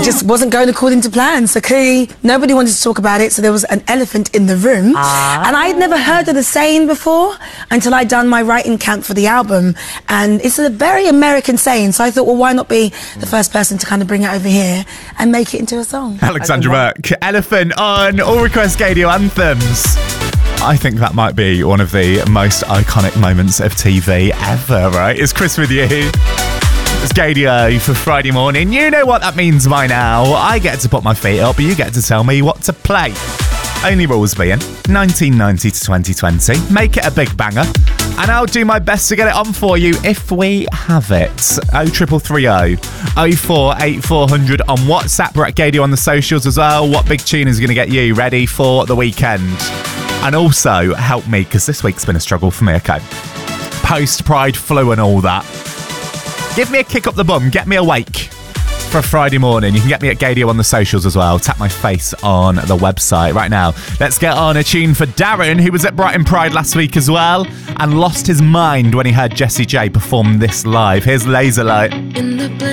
just wasn't going according to plan. So clearly, nobody wanted to talk about it. So there was an elephant in the room. And I had never heard of the saying before until I'd done my writing camp for the album. And it's a very American saying. So I thought, well, why not be the first person to kind of bring it over here and make it into a song? Alexandra Burke, Elephant on All Request Gadio Anthems. I think that might be one of the most iconic moments of TV ever, right? It's Chris with you. It's Gadio for Friday morning. You know what that means by now. I get to put my feet up, you get to tell me what to play. Only rules being 1990 to 2020. Make it a big banger. And I'll do my best to get it on for you if we have it. 0330 048400 on WhatsApp. We're at Gadio on the socials as well. What big tune is going to get you ready for the weekend? And also help me, because this week's been a struggle for me, okay? Post-Pride flu and all that. Give me a kick up the bum. Get me awake for a Friday morning. You can get me at Gadio on the socials as well. Tap my face on the website right now. Let's get on a tune for Darren, who was at Brighton Pride last week as well and lost his mind when he heard Jessie J perform this live. Here's Laserlight.